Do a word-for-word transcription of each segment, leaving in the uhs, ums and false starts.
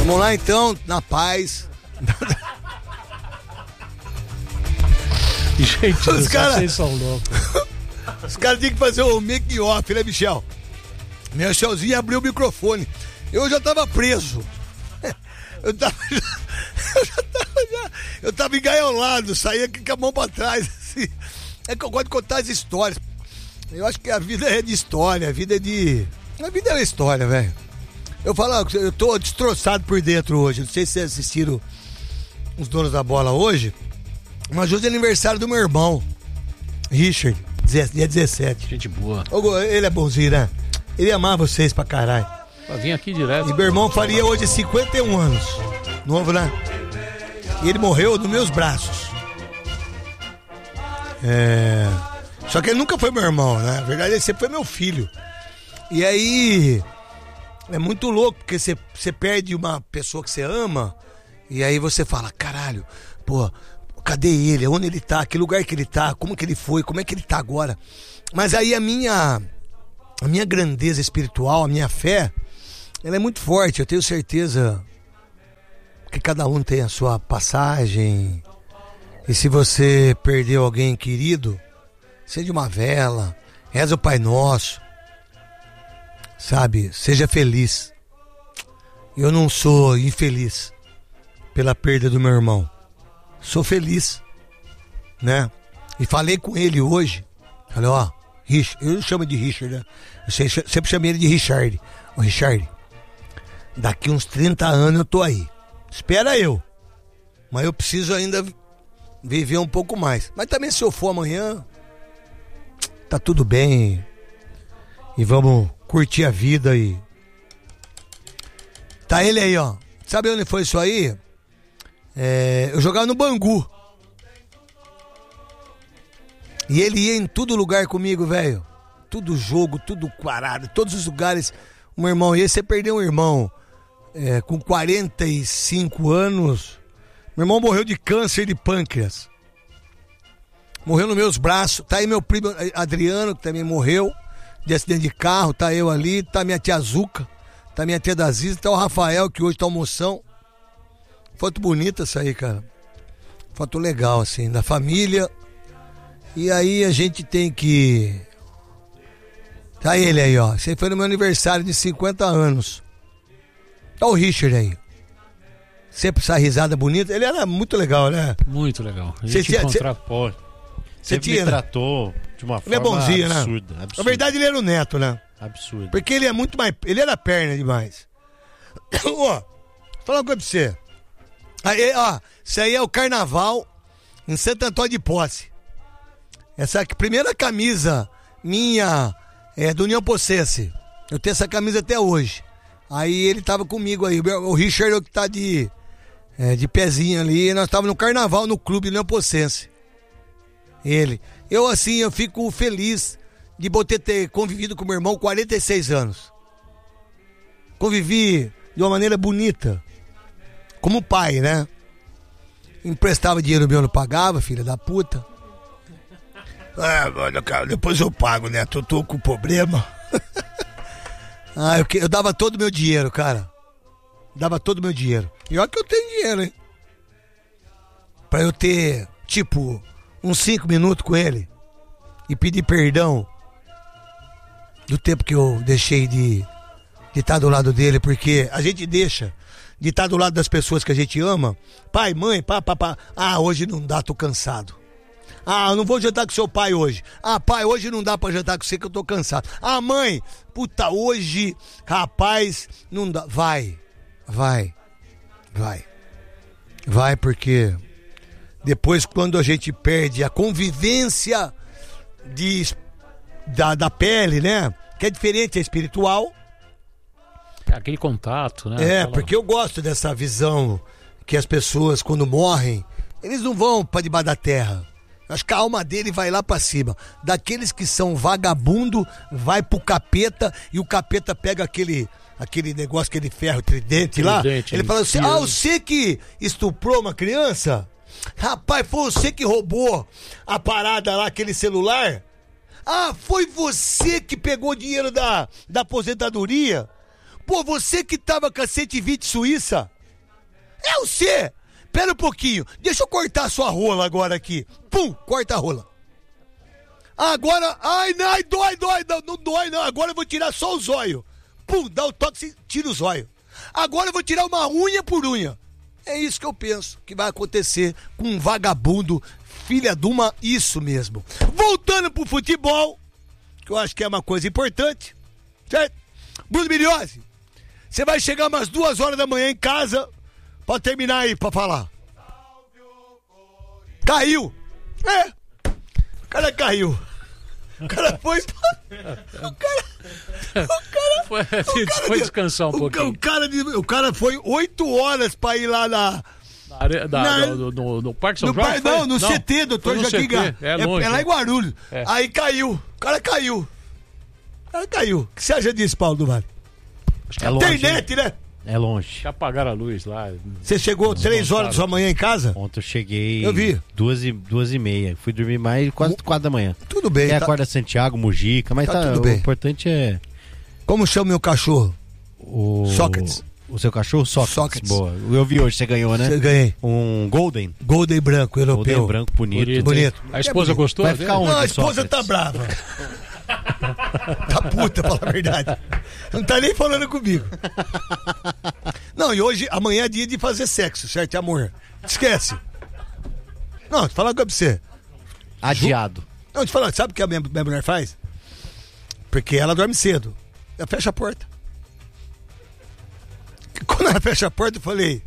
Vamos lá então, na paz. Gente, os caras vocês são loucos. Os caras têm que fazer o make off, né, Michel? Michelzinho abriu o microfone. Eu já tava preso. Eu tava. Eu já tava já. Eu tava engaiolado, saía aqui com a mão pra trás, assim. É que eu gosto de contar as histórias. Eu acho que a vida é de história, a vida é de. A vida é história, velho. Eu falo, eu tô destroçado por dentro hoje. Não sei se vocês assistiram os Donos da Bola hoje. Mas hoje é aniversário do meu irmão, Richard, dia dezessete. Gente boa. Ele é bonzinho, né? Ele ia amar vocês pra caralho. Eu vim aqui direto. E meu irmão faria hoje cinquenta e um anos. Novo, né? E ele morreu nos meus braços. É... Só que ele nunca foi meu irmão, né? Na verdade, ele sempre foi meu filho. E aí... É muito louco, porque você, você perde uma pessoa que você ama. E aí você fala, caralho, pô... Cadê ele? Onde ele tá? Que lugar que ele tá? Como que ele foi? Como é que ele tá agora? Mas aí a minha a minha grandeza espiritual, a minha fé, ela é muito forte. Eu tenho certeza que cada um tem a sua passagem. E se você perdeu alguém querido, acende uma vela, reza o Pai Nosso, sabe? Seja feliz. Eu não sou infeliz pela perda do meu irmão. Sou feliz, né? E falei com ele hoje. Falei, ó, Rich, eu não chamo de Richard, né? Eu sempre chamei ele de Richard. Ô, Richard, daqui uns trinta anos eu tô aí. Espera eu. Mas eu preciso ainda viver um pouco mais. Mas também se eu for amanhã, tá tudo bem. E vamos curtir a vida e... Tá ele aí, ó. Sabe onde foi isso aí? É, eu jogava no Bangu. E ele ia em todo lugar comigo, velho. Tudo jogo, tudo quarado, todos os lugares. O meu irmão ia, você perdeu um irmão é, com quarenta e cinco anos. Meu irmão morreu de câncer de pâncreas. Morreu nos meus braços. Tá aí meu primo Adriano, que também morreu de acidente de carro. Tá eu ali, tá minha tia Zuca, tá minha tia Daziza, tá o Rafael, que hoje tá almoção. Foto bonita essa aí, cara. Foto legal, assim, da família. E aí a gente tem que... Tá ele aí, ó. Esse foi no meu aniversário de cinquenta anos. Tá o Richard aí. Sempre essa risada bonita. Ele era muito legal, né? Muito legal. A Cê gente tinha, encontra, pô, sempre tinha, me tratou de uma ele forma é bonzinho, absurda, né? absurda. Na verdade, ele era o neto, né? Absurdo. Porque ele é muito mais... Ele era perna demais. Ó, vou falar uma coisa pra você. Aí, ó, isso aí é o carnaval em Santo Antônio de Posse. Essa primeira camisa minha é do União Possense. Eu tenho essa camisa até hoje. Aí ele tava comigo aí. O Richard que tá de, é, de pezinho ali. Nós tava no carnaval no clube União Possense. Ele. Eu assim, eu fico feliz de poder ter convivido com meu irmão quarenta e seis anos. Convivi de uma maneira bonita. Como pai, né? Emprestava dinheiro meu, não pagava, filha da puta. Ah, mano, cara, depois eu pago, né? Eu tô com problema. ah, eu, eu dava todo o meu dinheiro, cara. Dava todo o meu dinheiro. E olha que eu tenho dinheiro, hein? Pra eu ter, tipo, uns cinco minutos com ele. E pedir perdão do tempo que eu deixei de de estar do lado dele, porque a gente deixa de estar do lado das pessoas que a gente ama. Pai, mãe, pá, pá, pá. Ah, hoje não dá, tô cansado. Ah, eu não vou jantar com seu pai hoje. Ah, pai, hoje não dá pra jantar com você que eu tô cansado. Ah, mãe, puta, hoje, rapaz, não dá. Vai, vai, vai. Vai, porque depois quando a gente perde a convivência de, da, da pele, né? Que é diferente, é espiritual. Aquele contato, né? É, Aquela... porque eu gosto dessa visão que as pessoas, quando morrem, eles não vão pra debaixo da terra. Acho que a alma dele vai lá pra cima. Daqueles que são vagabundo, vai pro capeta e o capeta pega aquele, aquele negócio, aquele ferro tridente lá. Tridente, ele fala assim, ah, você que estuprou uma criança? Rapaz, foi você que roubou a parada lá, aquele celular? Ah, foi você que pegou o dinheiro da, da aposentadoria? Pô, você que tava com a cento e vinte Suíça? É você! Pera um pouquinho, deixa eu cortar a sua rola agora aqui. Pum, corta a rola. Agora, ai, ai, dói, dói, não, não dói não, agora eu vou tirar só o zóio. Pum, dá o toque, tira o zóio. Agora eu vou tirar uma unha por unha. É isso que eu penso que vai acontecer com um vagabundo, filha de uma, isso mesmo. Voltando pro futebol, que eu acho que é uma coisa importante, certo? Bruno Miliose, você vai chegar umas duas horas da manhã em casa, pode terminar aí pra falar. Caiu. É, o cara caiu. O cara foi... O cara... O cara... Foi, o cara foi descansar um o, pouquinho. O cara, o cara foi oito horas pra ir lá na... Na, are- da- na- no, no, no Parque São no Jorge? par- foi? não, no C T, doutor foi no Joaquim C T, Gá. É longe. É, é lá em Guarulhos. É. Aí caiu. O cara caiu. O cara caiu. O que você acha disso, Paulo do Vale? É longe. Internet, né? É longe. Já apagaram a luz lá. Você chegou três horas da sua manhã em casa? Ontem eu cheguei. Eu vi. Duas e, duas e meia. Fui dormir mais quase quatro da manhã. Tudo bem. Quem tá- acorda Santiago, Mujica, mas Tá tá, tudo o bem. importante é. Como chama meu cachorro? O. Sócrates. O seu cachorro? Sócrates. Sócrates. Boa. Eu vi hoje, você ganhou, né? Você ganhei. Um Golden. Golden branco, europeu. Golden branco, bonito. Bonito. Bonito. A esposa É bonito. gostou? Vai dele? ficar onde? Não, a esposa Sócrates? tá brava. Tá puta, pra falar a verdade. Não tá nem falando comigo. Não, e hoje, amanhã é dia de fazer sexo, certo, amor? Esquece. Não, te falar uma coisa pra você. Adiado. Não, te falar, sabe o que a minha, minha mulher faz? Porque ela dorme cedo. Ela fecha a porta. Quando ela fecha a porta, eu falei...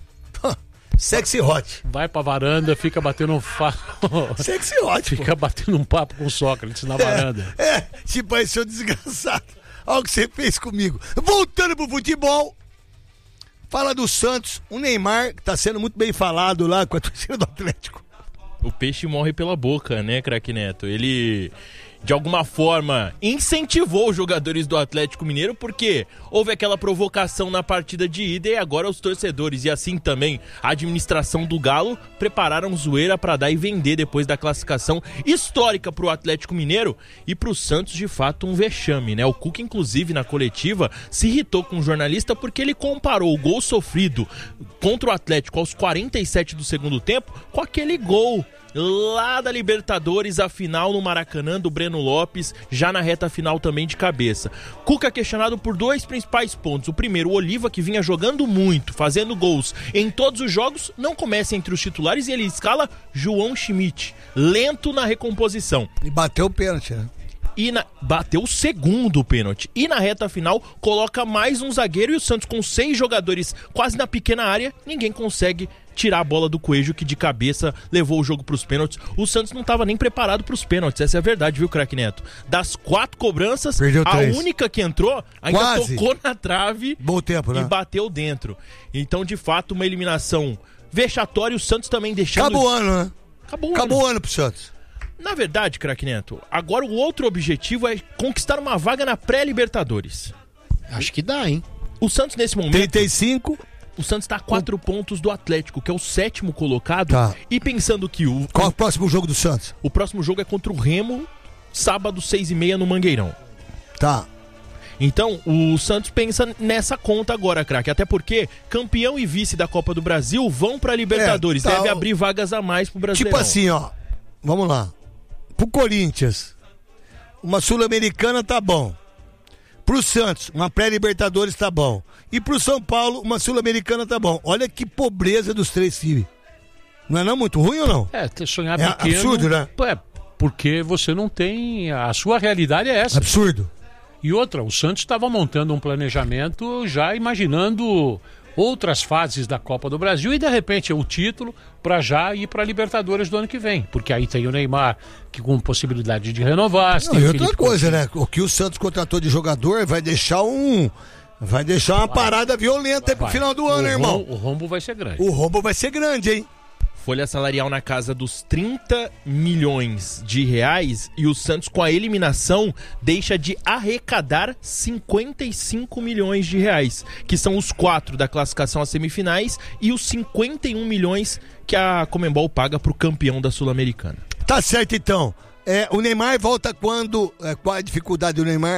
Sexy hot. Vai pra varanda, fica batendo um fa... Sexy hot, pô. Fica batendo um papo com o Sócrates na varanda. É, é, tipo aí, seu desgraçado. Olha o que você fez comigo. Voltando pro futebol. Fala do Santos, o Neymar, que tá sendo muito bem falado lá com a torcida do Atlético. O peixe morre pela boca, né, craque Neto? Ele, de alguma forma, incentivou os jogadores do Atlético Mineiro, porque houve aquela provocação na partida de ida e agora os torcedores, e assim também a administração do Galo, prepararam zoeira para dar e vender depois da classificação histórica pro Atlético Mineiro e pro Santos, de fato, um vexame, né? O Cuca, inclusive, na coletiva, se irritou com o jornalista porque ele comparou o gol sofrido contra o Atlético aos quarenta e sete do segundo tempo com aquele gol lá da Libertadores, a final no Maracanã, do Breno Lopes, já na reta final também de cabeça. Cuca questionado por dois principais pontos. O primeiro, o Oliva, que vinha jogando muito, fazendo gols em todos os jogos, não começa entre os titulares e ele escala João Schmidt, lento na recomposição. E bateu o pênalti, né? E na... bateu o segundo pênalti. E na reta final, coloca mais um zagueiro e o Santos com seis jogadores quase na pequena área, ninguém consegue tirar a bola do Coelho, que de cabeça levou o jogo pros pênaltis. O Santos não estava nem preparado pros pênaltis, essa é a verdade, viu, craque Neto? Das quatro cobranças, Perdeu a três. única que entrou ainda Quase. tocou na trave Bom tempo, e né? bateu dentro. Então, de fato, uma eliminação vexatória. O Santos também deixando... Acabou o ano, né? Acabou o Acabou ano. o ano pro Santos. Na verdade, craque Neto, agora o outro objetivo é conquistar uma vaga na pré-Libertadores. Acho que dá, hein? O Santos, nesse momento, trinta e cinco. o Santos está a quatro pontos do Atlético, que é o sétimo colocado. Tá. E pensando que o, Qual é o próximo jogo do Santos? o próximo jogo é contra o Remo, sábado, seis e meia, no Mangueirão. Tá. Então, o Santos pensa nessa conta agora, craque. Até porque campeão e vice da Copa do Brasil vão pra Libertadores. É, tá, Deve o- abrir vagas a mais pro Brasileirão. Tipo assim, ó. Vamos lá. Pro Corinthians, uma Sul-Americana tá bom. Pro Santos, uma pré-Libertadores tá bom. E pro São Paulo, uma Sul-Americana tá bom. Olha que pobreza dos três times. Não é não muito ruim ou não? É, ter- sonhar É pequeno. absurdo, né? É, porque você não tem. A sua realidade é essa. Absurdo. E outra, o Santos estava montando um planejamento já imaginando outras fases da Copa do Brasil e de repente o título para já ir para a Libertadores do ano que vem, porque aí tem o Neymar que com possibilidade de renovar. Não, tem e o outra Felipe coisa, Coutinho. né? O que o Santos contratou de jogador vai deixar um. Vai deixar uma parada violenta aí pro Vai. final do ano, o irmão. rom- O rombo vai ser grande. O rombo vai ser grande, hein? Folha salarial na casa dos trinta milhões de reais e o Santos, com a eliminação, deixa de arrecadar cinquenta e cinco milhões de reais, que são os quatro da classificação às semifinais e os cinquenta e um milhões que a Conmebol paga pro campeão da Sul-Americana. Tá certo, então. É, o Neymar volta quando? É, qual a dificuldade do Neymar?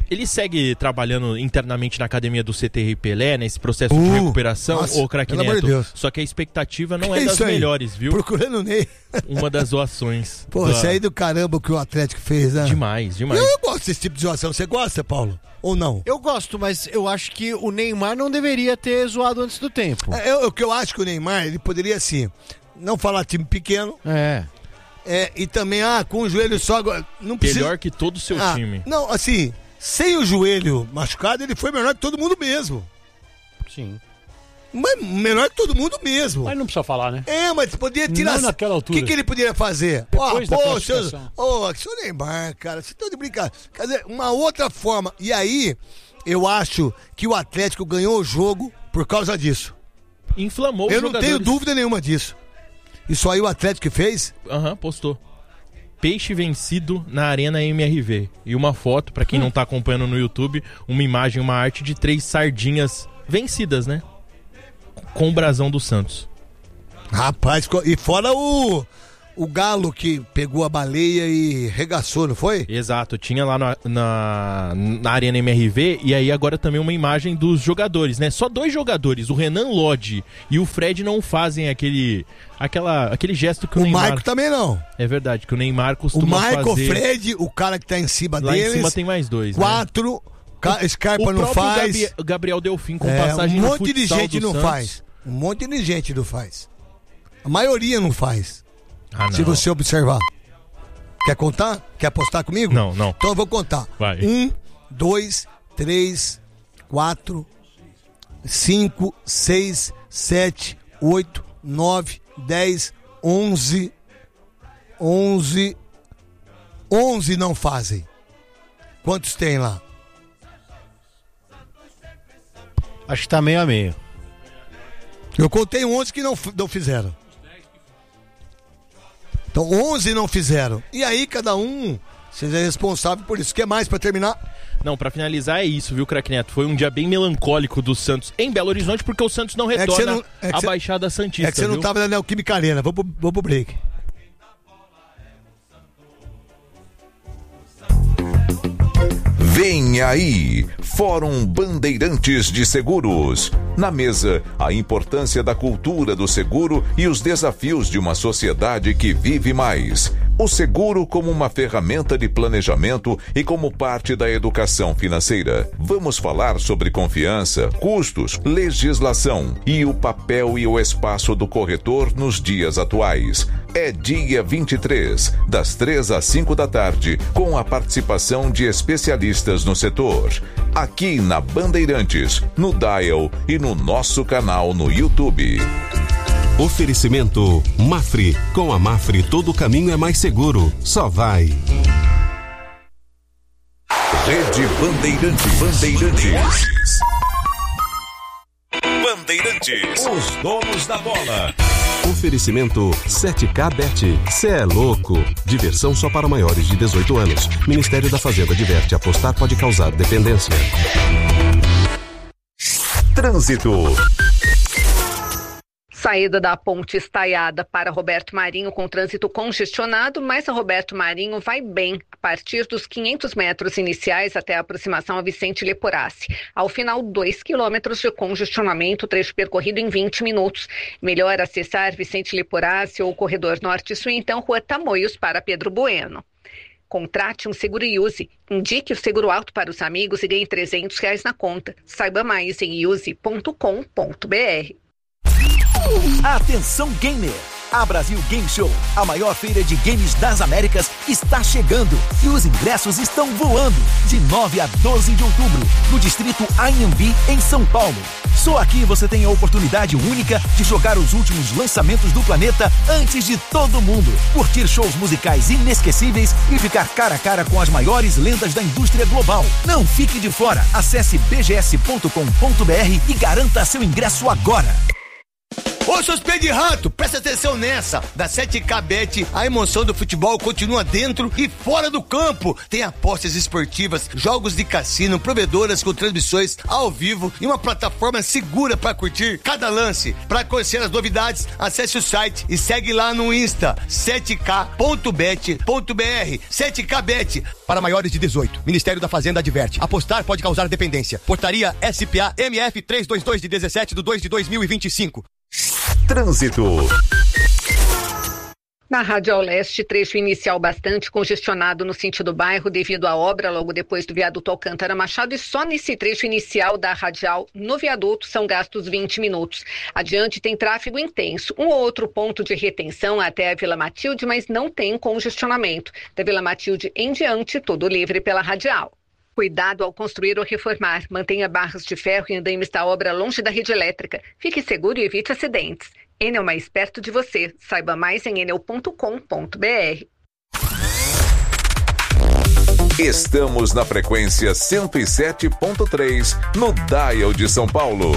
Ele segue trabalhando internamente na academia do C T R Pelé, nesse processo Uh, de recuperação, nossa, ô craque pelo amor Neto. de Deus. Só que a expectativa não Que é das isso aí? melhores, viu? Procurando o Ney. Uma das zoações. Pô, da- isso aí do caramba que o Atlético fez, né? Demais, demais. Eu, eu gosto desse tipo de zoação. Você gosta, Paulo? Ou não? Eu gosto, mas eu acho que o Neymar não deveria ter zoado antes do tempo. É, eu- o que eu acho que o Neymar, ele poderia, assim, não falar time pequeno, É. é, e também, ah, com o joelho só... agora- Não precisa... Melhor que todo o seu Ah, time. Não, assim, sem o joelho machucado, ele foi melhor que todo mundo mesmo. Sim. Mas melhor que todo mundo mesmo. Mas não precisa falar, né? É, mas podia tirar... Não naquela O altura. que, que ele poderia fazer? Depois da pô, classificação. seu, ô, seu Neymar, cara, você tá de brincadeira. Quer dizer, uma outra forma. E aí, eu acho que o Atlético ganhou o jogo por causa disso. Inflamou os eu não jogadores. tenho dúvida nenhuma disso. Isso aí o Atlético que fez? Aham, postou. Peixe vencido na Arena M R V. E uma foto, pra Hum. quem não tá acompanhando no YouTube, uma imagem, uma arte de três sardinhas vencidas, né? Com o brasão do Santos. Rapaz, co- e fora o, o Galo que pegou a baleia e regaçou, não foi? Exato, tinha lá na, na, na Arena M R V e aí agora também uma imagem dos jogadores, né? Só dois jogadores, o Renan Lodge e o Fred não fazem aquele, aquela, aquele gesto que o, O Neymar... Maico também não. É verdade, que o Neymar O costuma Maico, o fazer... Fred, o cara que tá em cima Lá deles. em cima tem mais dois, né? Quatro. Ca- Scarpa O não próprio faz. Gabi- Gabriel Delfim com É, passagem um no monte de futsal gente do não Santos. faz. Um monte de gente não faz. A maioria não faz. Ah, não. Se você observar. Quer contar? Quer apostar comigo? Não, não. Então eu vou contar. Vai. Um, dois, três, quatro, cinco, seis, sete, oito, nove, dez, onze. Onze. Onze não fazem. Quantos tem lá? Acho que tá meio a meio. Eu contei onze que não, f- não fizeram. Então, onze não fizeram. E aí, cada um seja responsável por isso. Quer mais pra terminar? Não, pra finalizar é isso, viu, craque Neto? Foi um dia bem melancólico do Santos em Belo Horizonte, porque o Santos não que retorna você não- é que à você- Baixada Santista, É que você não viu? tava na Neoquímica Arena. Vou pro, vou pro break. Vem aí, Fórum Bandeirantes de Seguros. Na mesa, a importância da cultura do seguro e os desafios de uma sociedade que vive mais. O seguro como uma ferramenta de planejamento e como parte da educação financeira. Vamos falar sobre confiança, custos, legislação e o papel e o espaço do corretor nos dias atuais. É dia vinte e três, das três às cinco da tarde, com a participação de especialistas no setor. Aqui na Bandeirantes, no Dial e no nosso canal no YouTube. Oferecimento Mafre. Com a Mafre todo caminho é mais seguro. Só vai. Rede Bandeirantes. Bandeirantes. Bandeirantes. Os donos da bola. Oferecimento sete K Bet. Cê é louco. Diversão só para maiores de dezoito anos. Ministério da Fazenda diverte. Apostar pode causar dependência. Trânsito. Saída da Ponte Estaiada para Roberto Marinho com trânsito congestionado, mas a Roberto Marinho vai bem a partir dos quinhentos metros iniciais até a aproximação a Vicente Leporassi. Ao final, dois quilômetros de congestionamento, trecho percorrido em vinte minutos. Melhor acessar Vicente Leporassi ou o Corredor Norte-Sul, então Rua Tamoios para Pedro Bueno. Contrate um seguro e use. Indique o seguro alto para os amigos e ganhe trezentos reais na conta. Saiba mais em use ponto com ponto br. Atenção gamer! A Brasil Game Show, a maior feira de games das Américas, está chegando e os ingressos estão voando. De nove a doze de outubro, no distrito Anhembi, em São Paulo. Só aqui você tem a oportunidade única de jogar os últimos lançamentos do planeta antes de todo mundo. Curtir shows musicais inesquecíveis e ficar cara a cara com as maiores lendas da indústria global. Não fique de fora. Acesse b g s ponto com ponto br e garanta seu ingresso agora. Ô, seus pés de rato, presta atenção nessa. Da sete K Bet, a emoção do futebol continua dentro e fora do campo. Tem apostas esportivas, jogos de cassino, provedoras com transmissões ao vivo e uma plataforma segura para curtir cada lance. Para conhecer as novidades, acesse o site e segue lá no Insta, sete K ponto bet ponto b r. sete K Bet. Para maiores de dezoito, Ministério da Fazenda adverte. Apostar pode causar dependência. Portaria S P A M F trezentos e vinte e dois de dezessete de dois de dois mil e vinte e cinco. Trânsito. Na Radial Leste, trecho inicial bastante congestionado no sentido bairro devido à obra logo depois do viaduto Alcântara Machado, e só nesse trecho inicial da Radial no viaduto são gastos vinte minutos. Adiante tem tráfego intenso, um ou outro ponto de retenção até a Vila Matilde, mas não tem congestionamento. Da Vila Matilde em diante, tudo livre pela Radial. Cuidado ao construir ou reformar. Mantenha barras de ferro e andames da obra longe da rede elétrica. Fique seguro e evite acidentes. Enel mais perto de você. Saiba mais em enel ponto com ponto b r. Estamos na frequência cento e sete ponto três, no Dial de São Paulo.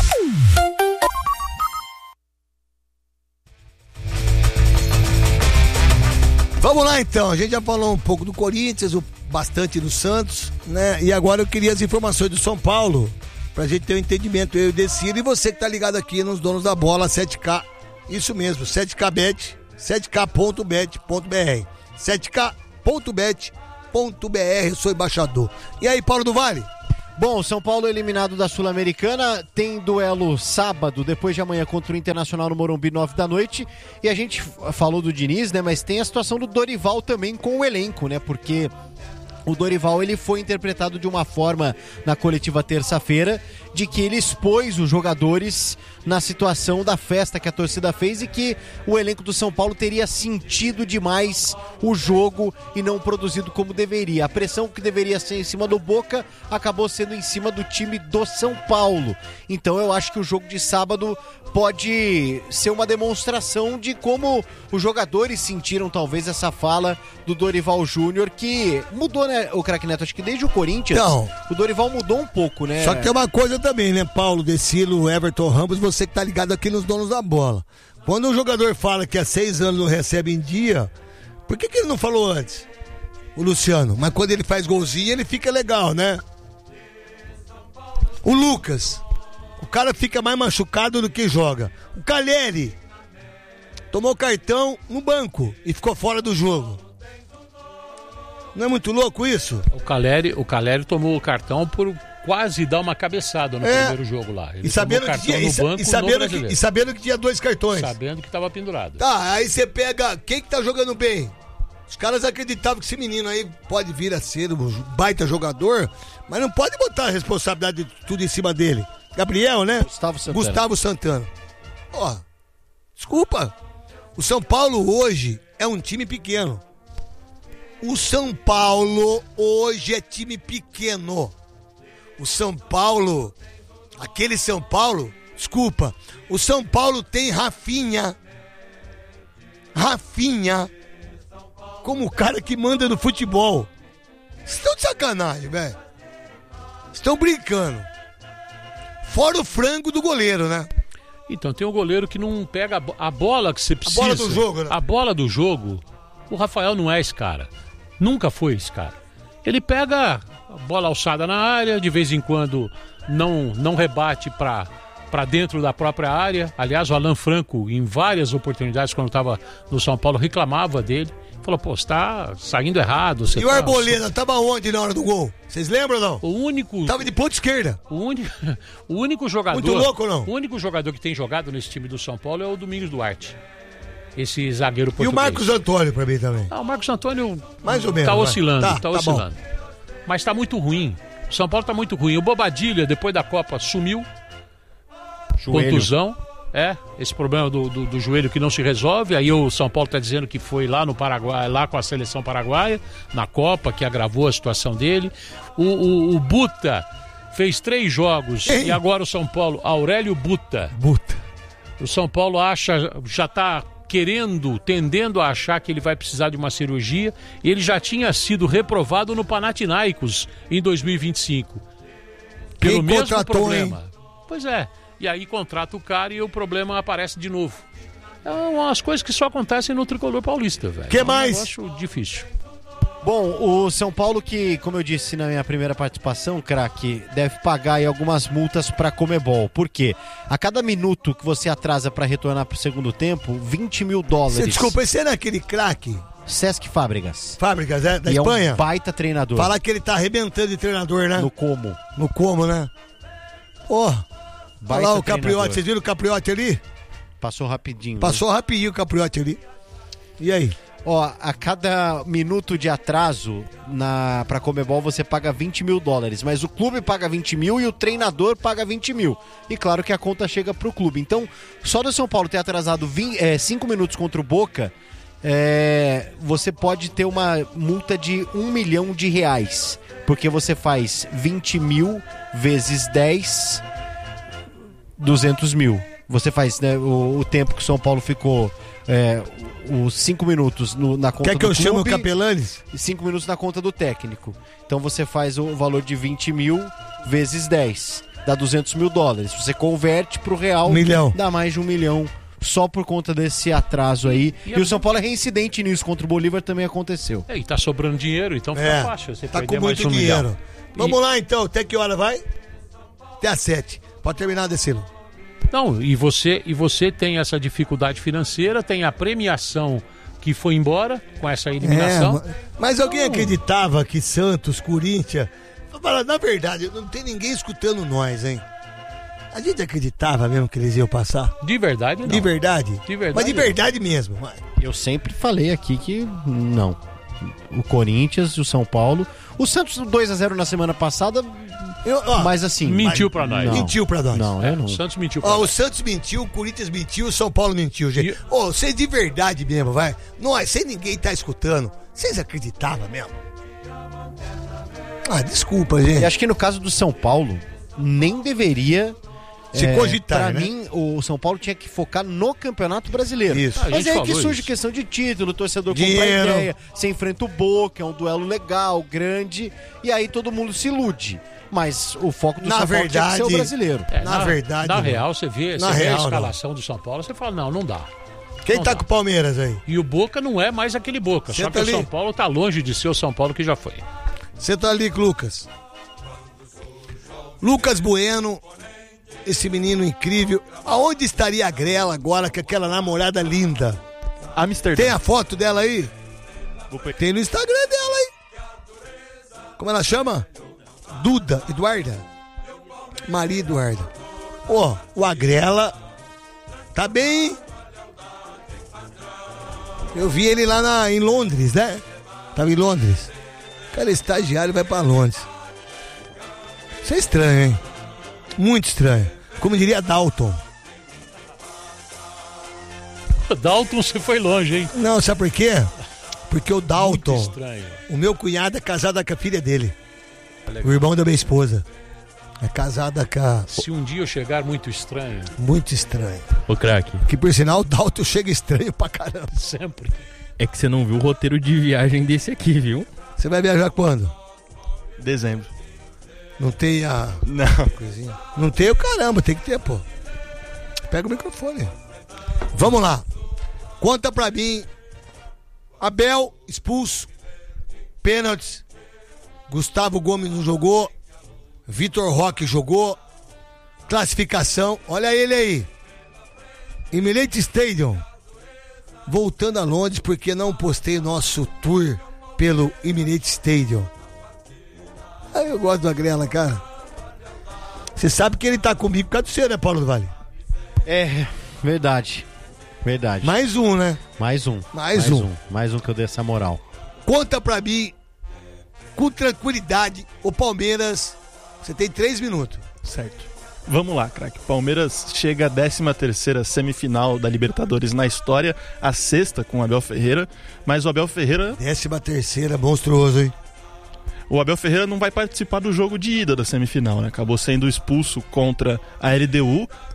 Vamos lá então, a gente já falou um pouco do Corinthians, bastante do Santos, né? E agora eu queria as informações do São Paulo, pra gente ter um entendimento, eu e o Decilo, e você que tá ligado aqui nos Donos da Bola, sete K, isso mesmo, sete K Bet, sete K ponto bet ponto b r, sete K ponto bet ponto b r, eu sou embaixador. E aí, Paulo do Vale? Bom, São Paulo eliminado da Sul-Americana, tem duelo sábado, depois de amanhã, contra o Internacional no Morumbi, nove da noite, e a gente falou do Diniz, né, mas tem a situação do Dorival também com o elenco, né, porque o Dorival, ele foi interpretado de uma forma na coletiva terça-feira, de que ele expôs os jogadores na situação da festa que a torcida fez e que o elenco do São Paulo teria sentido demais o jogo e não produzido como deveria. A pressão que deveria ser em cima do Boca acabou sendo em cima do time do São Paulo. Então eu acho que o jogo de sábado pode ser uma demonstração de como os jogadores sentiram talvez essa fala do Dorival Júnior, que mudou, né, o craque Neto? Acho que desde o Corinthians, então, o Dorival mudou um pouco, né? Só que tem uma coisa também, né, Paulo, Decilo, Everton Ramos, você que tá ligado aqui nos Donos da Bola. Quando um jogador fala que há seis anos não recebe em dia, por que que ele não falou antes? O Luciano. Mas quando ele faz golzinho, ele fica legal, né? O Lucas. O cara fica mais machucado do que joga. O Caleri tomou cartão no banco e ficou fora do jogo. Não é muito louco isso? O Caleri, o Caleri tomou o cartão por quase dar uma cabeçada no é. primeiro jogo lá. Ele e sabendo tomou que tinha, no e, banco e, sabendo no que, e sabendo que tinha dois cartões. Sabendo que estava pendurado. Tá, aí você pega... Quem que tá jogando bem? Os caras acreditavam que esse menino aí pode vir a ser um baita jogador, mas não pode botar a responsabilidade de tudo em cima dele. Gabriel, né? Gustavo Santana. Gustavo Santana. Ó, desculpa. O São Paulo hoje é um time pequeno. O São Paulo hoje é time pequeno. O São Paulo, aquele São Paulo, desculpa, o São Paulo tem Rafinha. Rafinha como o cara que manda no futebol. Estão de sacanagem, velho. Estão brincando. Fora o frango do goleiro, né? Então, tem um goleiro que não pega a, bo- a bola que você precisa. A bola do jogo, né? A bola do jogo, o Rafael não é esse cara. Nunca foi esse cara. Ele pega a bola alçada na área, de vez em quando não, não rebate pra, pra dentro da própria área. Aliás, o Alan Franco, em várias oportunidades, quando estava no São Paulo, reclamava dele. Falou, pô, você tá saindo errado. Você e tá... o Arboleda tava onde na hora do gol? Vocês lembram ou não? O único... Tava de ponta esquerda. O único, o único jogador... Muito louco ou não? O único jogador que tem jogado nesse time do São Paulo é o Domingos Duarte. Esse zagueiro português. E o Marcos Antônio pra mim também. Ah, o Marcos Antônio mais ou menos, tá oscilando, tá, tá, tá oscilando. Bom. Mas tá muito ruim. O São Paulo tá muito ruim. O Bobadilha, depois da Copa, sumiu. Joelho. Contusão. É, esse problema do, do, do joelho que não se resolve. Aí o São Paulo tá dizendo que foi lá no Paraguai, lá com a seleção paraguaia, na Copa, que agravou a situação dele. O, o, o Buta fez três jogos. Ei. E agora o São Paulo, Aurélio Buta. Buta. O São Paulo acha, já tá querendo, tendendo a achar que ele vai precisar de uma cirurgia. Ele já tinha sido reprovado no Panathinaikos em dois mil e vinte e cinco. Pelo Quem mesmo contratou, problema. Hein? Pois é. e aí contrata o cara e o problema aparece de novo. É umas coisas que só acontecem no tricolor paulista, velho. Que é um mais? negócio difícil. Bom, o São Paulo que, como eu disse na minha primeira participação, craque, deve pagar aí algumas multas para Comebol. Por quê? A cada minuto que você atrasa para retornar pro segundo tempo, vinte mil dólares. Você, desculpa, esse era aquele craque? Sesc Fábricas. Fábricas, é? Da e Espanha? É um baita treinador. Falar que ele tá arrebentando de treinador, né? No Como. No Como, né? Pô, olha lá o Capriotti, treinador. vocês viram o Capriotti ali? Passou rapidinho. Passou rapidinho o Capriotti ali. E aí? Ó, a cada minuto de atraso na, pra Comebol você paga vinte mil dólares, mas o clube paga vinte mil e o treinador paga vinte mil. E claro que a conta chega pro clube. Então, só do São Paulo ter atrasado cinco minutos contra o Boca, é, você pode ter uma multa de um milhão de reais. Porque você faz vinte mil vezes dez, duzentos mil. Você faz, né, o, o tempo que o São Paulo ficou... É, os cinco minutos no, na conta Quer que do eu clube, chame o Capelanes? E cinco minutos na conta do técnico. Então você faz o valor de vinte mil vezes dez. Dá duzentos mil dólares. Você converte pro real, um milhão. Dá mais de um milhão. Só por conta desse atraso aí. E, e, e o São Paulo é reincidente nisso. Contra o Bolívar também aconteceu. É, e tá sobrando dinheiro, então fica É, fácil. Você tá perder com mais muito um dinheiro. milhão. Vamos E- lá então, até que hora vai? Até às sete. Pode terminar, Decilo. Não, e você, e você tem essa dificuldade financeira, tem a premiação que foi embora com essa eliminação. É, mas alguém acreditava que Santos, Corinthians... Vou falar, na verdade, não tem ninguém escutando nós, hein? A gente acreditava mesmo que eles iam passar? De verdade, não. De verdade? De verdade, Mas de não. verdade mesmo. vai. Eu sempre falei aqui que não. O Corinthians e o São Paulo. O Santos dois a zero na semana passada, Eu, ó, mas assim... Mentiu mas- pra nós. Não. Mentiu pra nós. Não, é não. O Santos mentiu pra Ó, o nós. Santos mentiu, o Corinthians mentiu, o São Paulo mentiu, gente. E- Ô, vocês de verdade mesmo, vai. Nós, sem ninguém tá escutando, vocês acreditavam mesmo? Ah, desculpa, gente. E acho que no caso do São Paulo, nem deveria... Se é, cogitar, pra né? mim, o São Paulo tinha que focar no Campeonato Brasileiro. Isso. A Mas gente é aí que falou surge isso. questão de título, o torcedor Dinheiro. compra ideia, você enfrenta o Boca, é um duelo legal, grande, e aí todo mundo se ilude. Mas o foco do Na São Paulo tinha que ser o verdade, brasileiro. É, na verdade, Na não. real, você vê, Na você vê real, a não. escalação do São Paulo, você fala, não, não dá. Quem Não tá dá. com o Palmeiras aí? E o Boca não é mais aquele Boca, só Senta que ali. o São Paulo tá longe de ser o São Paulo que já foi. Você tá ali, Lucas. Lucas Bueno, esse menino incrível. Aonde estaria a Grela agora com aquela namorada linda? Amsterdã. Tem a foto dela aí? Vou pe- Tem no Instagram dela aí. Como ela chama? Duda, Eduarda. Maria Eduarda. Ó, o Agrela tá bem, hein? Eu vi ele lá na, em Londres, né? Tava em Londres. Cara, estagiário vai pra Londres. Isso é estranho, hein? Muito estranho. Como diria Dalton. Dalton, você foi longe, hein? Não, sabe por quê? Porque o Muito Dalton, estranho. o meu cunhado é casado com a filha dele. O irmão da minha esposa. É casada com a... Se um dia eu chegar muito estranho, Muito estranho. Ô, craque, Que por sinal o Dalton chega estranho pra caramba. sempre. é que você não viu o roteiro de viagem desse aqui, viu? Você vai viajar quando? Dezembro. Não tem a Não. coisinha? Não tem o caramba, tem que ter, pô. Pega o microfone. Vamos lá. Conta pra mim. Abel expulso. Pênaltis. Gustavo Gomes não jogou. Vitor Roque jogou. Classificação. Olha ele aí. Emirates Stadium. Voltando a Londres porque não postei o nosso tour pelo Emirates Stadium. Ah, eu gosto do Agrela, cara. Você sabe que ele tá comigo por causa do seu, né, Paulo do Vale? É, verdade. Verdade. Mais um, né? Mais um. Mais um. Mais um que eu dei essa moral. Conta pra mim, com tranquilidade, o Palmeiras. Você tem três minutos. Certo. Vamos lá, craque. Palmeiras chega à décima terceira semifinal da Libertadores na história, a sexta com o Abel Ferreira, mas o Abel Ferreira, Décima terceira, monstruoso, hein? o Abel Ferreira não vai participar do jogo de ida da semifinal, né? Acabou sendo expulso contra a L D U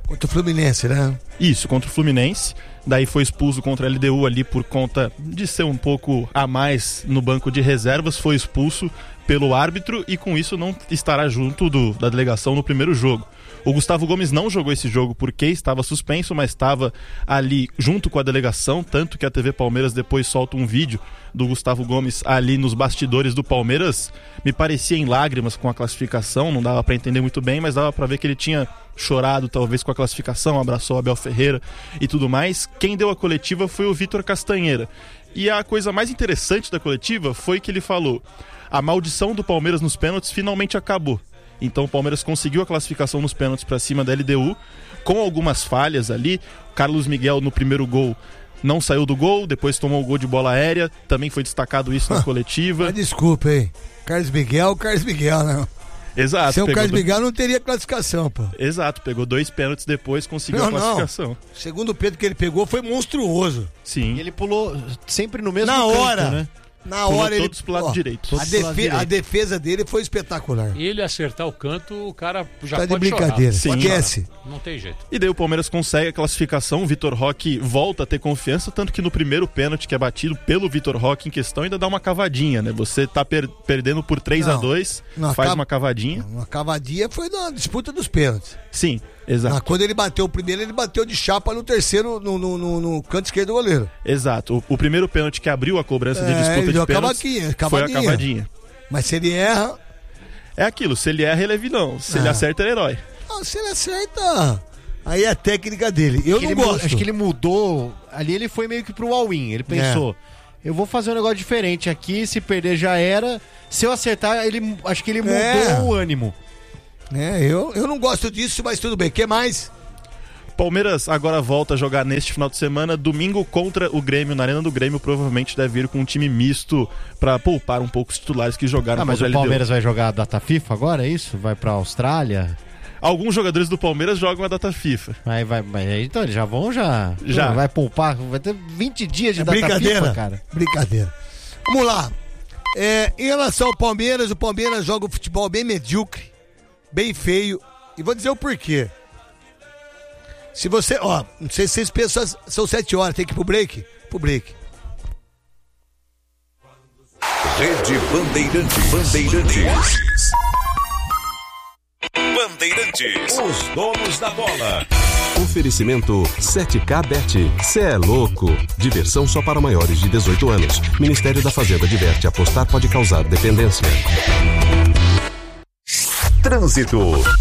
Contra o Fluminense, né? Isso, contra o Fluminense. Daí foi expulso contra a L D U ali por conta de ser um pouco a mais no banco de reservas. Foi expulso pelo árbitro e com isso não estará junto do, da delegação no primeiro jogo. O Gustavo Gomes não jogou esse jogo porque estava suspenso, mas estava ali junto com a delegação, tanto que a T V Palmeiras depois solta um vídeo do Gustavo Gomes ali nos bastidores do Palmeiras. Me parecia em lágrimas com a classificação, não dava para entender muito bem, mas dava para ver que ele tinha chorado talvez com a classificação, abraçou o Abel Ferreira e tudo mais. Quem deu a coletiva foi o Vitor Castanheira. E a coisa mais interessante da coletiva foi que ele falou: a maldição do Palmeiras nos pênaltis finalmente acabou. Então o Palmeiras conseguiu a classificação nos pênaltis para cima da L D U, com algumas falhas ali. Carlos Miguel no primeiro gol não saiu do gol, depois tomou o gol de bola aérea, também foi destacado isso na coletiva. Mas desculpa, hein? Carlos Miguel, Carlos Miguel, não. Exato. Sem o Carlos do... Miguel não teria classificação, pô. Exato, pegou dois pênaltis depois, conseguiu não, a classificação. Não. O segundo pênalti que ele pegou foi monstruoso. Sim. E ele pulou sempre no mesmo na canto, hora, né? Na Pulou hora ele... todos pro lado ó, direito. A, defe... a defesa dele foi espetacular. Ele acertar o canto, o cara já tá pode de brincadeira, chorar. esquece. Não tem jeito. E daí o Palmeiras consegue a classificação, o Vitor Roque volta a ter confiança, tanto que no primeiro pênalti que é batido pelo Vitor Roque em questão ainda dá uma cavadinha, né? Você tá per... perdendo por três a dois, faz cav... uma cavadinha. Uma cavadinha foi na disputa dos pênaltis. Sim, exato. Na, quando ele bateu o primeiro, ele bateu de chapa no terceiro, no, no, no, no canto esquerdo do goleiro. Exato. O, o primeiro pênalti que abriu a cobrança de é, disputa ele de pênaltis cavadinha, foi a cavadinha. cavadinha. Mas se ele erra... É aquilo, se ele erra, ele é vilão. Se ah. ele acerta, ele é herói. Ah, se ele acerta... Aí é a técnica dele. Eu acho não que gosto. Ele, acho que ele mudou. Ali ele foi meio que pro all-in. Ele pensou, é. eu vou fazer um negócio diferente aqui, se perder já era. Se eu acertar, ele, acho que ele mudou é. o ânimo. É, eu, eu não gosto disso, mas tudo bem. O que mais? Palmeiras agora volta a jogar neste final de semana, domingo contra o Grêmio, na Arena do Grêmio. Provavelmente deve ir com um time misto para poupar um pouco os titulares que jogaram ah, mas o Palmeiras vai jogar a data FIFA agora, é isso? Vai pra Austrália? Alguns jogadores do Palmeiras jogam a data FIFA. Vai, vai, vai, então eles já vão já. Já. Vai poupar, vai ter vinte dias de é data brincadeira, FIFA, cara. Brincadeira. Vamos lá. É, em relação ao Palmeiras, o Palmeiras joga um futebol bem medíocre, bem feio. E vou dizer o porquê. Se você, ó, não sei se vocês pensam, são sete horas, tem que ir pro break? Pro break. Rede Bandeirantes. Bandeirantes. Bandeirantes. Os donos da bola. Oferecimento sete K Bet. Cê é louco. Diversão só para maiores de dezoito anos. Ministério da Fazenda diverte. Apostar pode causar dependência. Trânsito.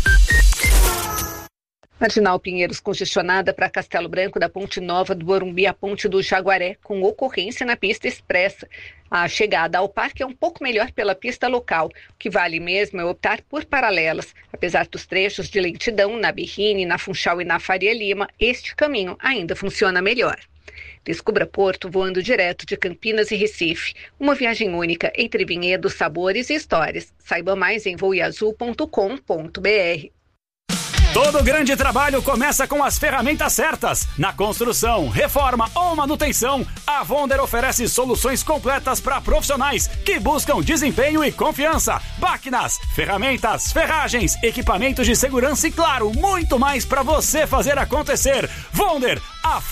Marginal Pinheiros congestionada para Castelo Branco, da Ponte Nova do Morumbi à Ponte do Jaguaré, com ocorrência na pista expressa. A chegada ao parque é um pouco melhor pela pista local. O que vale mesmo é optar por paralelas. Apesar dos trechos de lentidão na Birrini, na Funchal e na Faria Lima, este caminho ainda funciona melhor. Descubra Porto voando direto de Campinas e Recife. Uma viagem única entre vinhedos, sabores e histórias. Saiba mais em voeazul ponto com ponto br. Todo grande trabalho começa com as ferramentas certas. Na construção, reforma ou manutenção, a Vonder oferece soluções completas para profissionais que buscam desempenho e confiança. Máquinas, ferramentas, ferragens, equipamentos de segurança e, claro, muito mais para você fazer acontecer. Vonder, a